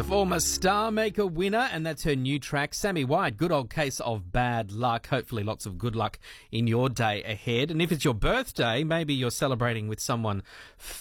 a former Star Maker winner, and that's her new track, Sammy White, Good Old Case of Bad Luck. Hopefully lots of good luck in your day ahead. And if it's your birthday, maybe you're celebrating with someone